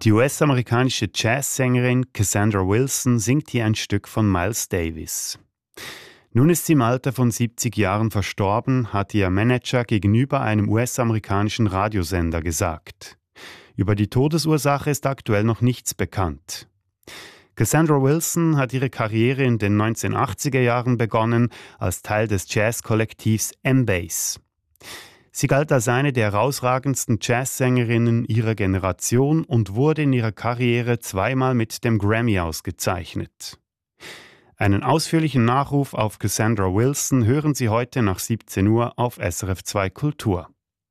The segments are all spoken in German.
Die US-amerikanische Jazzsängerin Cassandra Wilson singt hier ein Stück von Miles Davis. Nun ist sie im Alter von 70 Jahren verstorben, hat ihr Manager gegenüber einem US-amerikanischen Radiosender gesagt. Über die Todesursache ist aktuell noch nichts bekannt. Cassandra Wilson hat ihre Karriere in den 1980er Jahren begonnen als Teil des Jazzkollektivs M-Bass. Sie galt als eine der herausragendsten Jazzsängerinnen ihrer Generation und wurde in ihrer Karriere zweimal mit dem Grammy ausgezeichnet. Einen ausführlichen Nachruf auf Cassandra Wilson hören Sie heute nach 17 Uhr auf SRF 2 Kultur.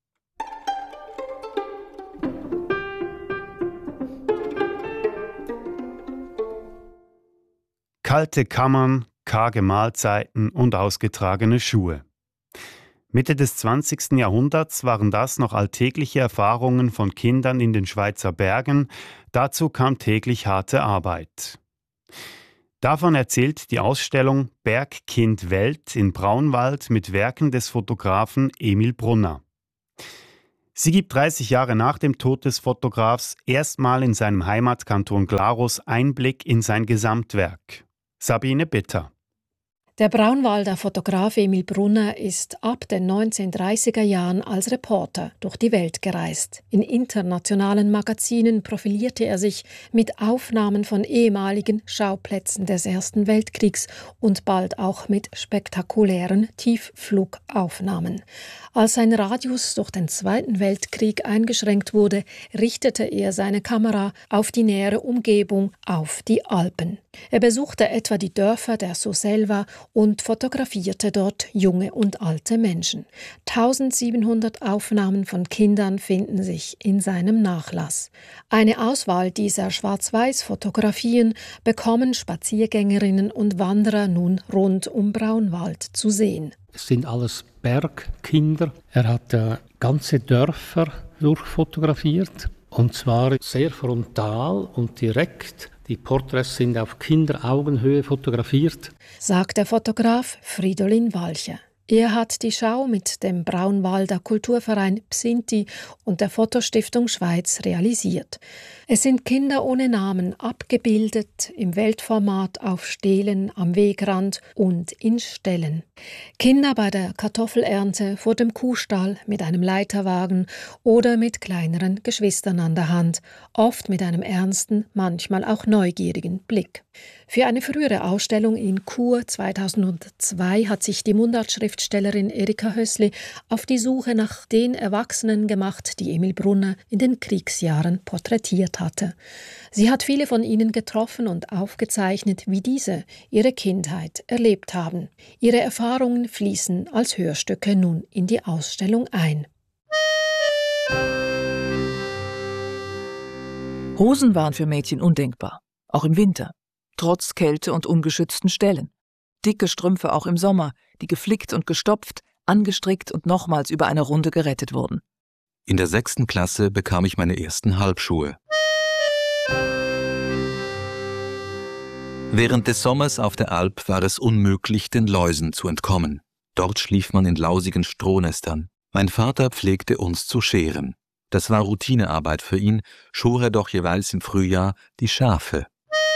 Kalte Kammern, karge Mahlzeiten und ausgetragene Schuhe. Mitte des 20. Jahrhunderts waren das noch alltägliche Erfahrungen von Kindern in den Schweizer Bergen. Dazu kam täglich harte Arbeit. Davon erzählt die Ausstellung Bergkind Welt in Braunwald mit Werken des Fotografen Emil Brunner. Sie gibt 30 Jahre nach dem Tod des Fotografs erstmal in seinem Heimatkanton Glarus Einblick in sein Gesamtwerk. Sabine Bitter. Der Braunwalder Fotograf Emil Brunner ist ab den 1930er Jahren als Reporter durch die Welt gereist. In internationalen Magazinen profilierte er sich mit Aufnahmen von ehemaligen Schauplätzen des Ersten Weltkriegs und bald auch mit spektakulären Tiefflugaufnahmen. Als sein Radius durch den Zweiten Weltkrieg eingeschränkt wurde, richtete er seine Kamera auf die nähere Umgebung, auf die Alpen. Er besuchte etwa die Dörfer der Surselva und fotografierte dort junge und alte Menschen. 1700 Aufnahmen von Kindern finden sich in seinem Nachlass. Eine Auswahl dieser Schwarz-Weiß-Fotografien bekommen Spaziergängerinnen und Wanderer nun rund um Braunwald zu sehen. Es sind alles Bergkinder. Er hat ganze Dörfer durchfotografiert, und zwar sehr frontal und direkt. Die Porträts sind auf Kinderaugenhöhe fotografiert, sagt der Fotograf Fridolin Walcher. Er hat die Schau mit dem Braunwalder Kulturverein Psinti und der Fotostiftung Schweiz realisiert. Es sind Kinder ohne Namen, abgebildet im Weltformat auf Stelen am Wegrand und in Ställen. Kinder bei der Kartoffelernte vor dem Kuhstall mit einem Leiterwagen oder mit kleineren Geschwistern an der Hand, oft mit einem ernsten, manchmal auch neugierigen Blick. Für eine frühere Ausstellung in Chur 2002 hat sich die Mundartschriftstellerin Erika Hössli auf die Suche nach den Erwachsenen gemacht, die Emil Brunner in den Kriegsjahren porträtiert hatte. Sie hat viele von ihnen getroffen und aufgezeichnet, wie diese ihre Kindheit erlebt haben. Ihre Erfahrungen fließen als Hörstücke nun in die Ausstellung ein. Hosen waren für Mädchen undenkbar, auch im Winter. Trotz Kälte und ungeschützten Stellen. Dicke Strümpfe auch im Sommer, die geflickt und gestopft, angestrickt und nochmals über eine Runde gerettet wurden. In der 6. Klasse bekam ich meine ersten Halbschuhe. Während des Sommers auf der Alp war es unmöglich, den Läusen zu entkommen. Dort schlief man in lausigen Strohnestern. Mein Vater pflegte uns zu scheren. Das war Routinearbeit für ihn, schor er doch jeweils im Frühjahr die Schafe.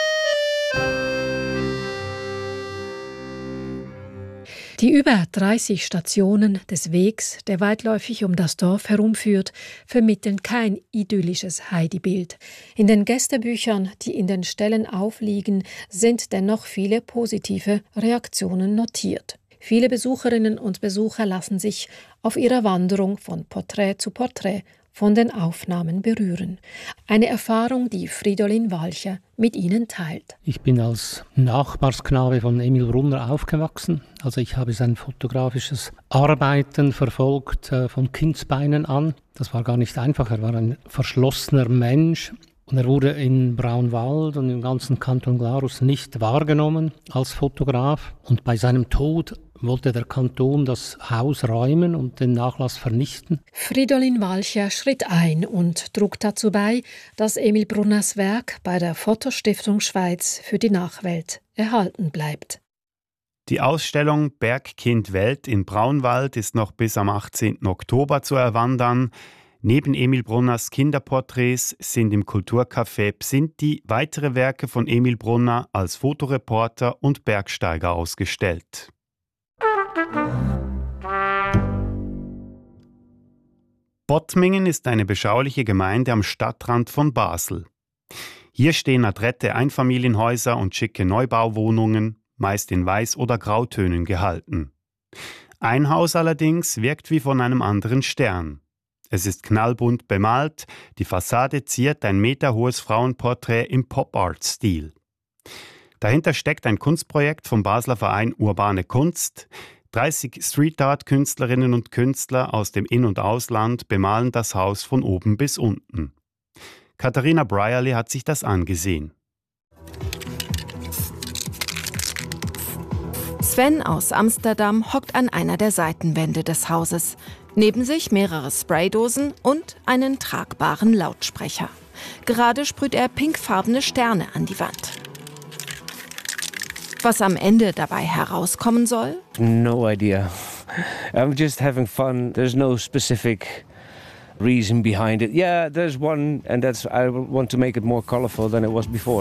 Die über 30 Stationen des Wegs, der weitläufig um das Dorf herumführt, vermitteln kein idyllisches Heidebild. In den Gästebüchern, die in den Ställen aufliegen, sind dennoch viele positive Reaktionen notiert. Viele Besucherinnen und Besucher lassen sich auf ihrer Wanderung von Porträt zu Porträt von den Aufnahmen berühren. Eine Erfahrung, die Fridolin Walcher mit ihnen teilt. Ich bin als Nachbarsknabe von Emil Brunner aufgewachsen. Also ich habe sein fotografisches Arbeiten verfolgt von Kindsbeinen an. Das war gar nicht einfach. Er war ein verschlossener Mensch. Und er wurde in Braunwald und im ganzen Kanton Glarus nicht wahrgenommen als Fotograf. Und bei seinem Tod wollte der Kanton das Haus räumen und den Nachlass vernichten. Fridolin Walcher schritt ein und trug dazu bei, dass Emil Brunners Werk bei der Fotostiftung Schweiz für die Nachwelt erhalten bleibt. Die Ausstellung Bergkind Welt in Braunwald ist noch bis am 18. Oktober zu erwandern. Neben Emil Brunners Kinderporträts sind im Kulturcafé Psinti weitere Werke von Emil Brunner als Fotoreporter und Bergsteiger ausgestellt. Bottmingen ist eine beschauliche Gemeinde am Stadtrand von Basel. Hier stehen adrette Einfamilienhäuser und schicke Neubauwohnungen, meist in Weiß- oder Grautönen gehalten. Ein Haus allerdings wirkt wie von einem anderen Stern. Es ist knallbunt bemalt, die Fassade ziert ein meterhohes Frauenporträt im Pop-Art-Stil. Dahinter steckt ein Kunstprojekt vom Basler Verein Urbane Kunst. 30 Street-Art-Künstlerinnen und Künstler aus dem In- und Ausland bemalen das Haus von oben bis unten. Katharina Brierley hat sich das angesehen. Sven aus Amsterdam hockt an einer der Seitenwände des Hauses. Neben sich mehrere Spraydosen und einen tragbaren Lautsprecher. Gerade sprüht er pinkfarbene Sterne an die Wand. Was am Ende dabei herauskommen soll? No idea. I'm just having fun. There's no specific reason behind it. Yeah, there's one, and that's I want to make it more colorful than it was before.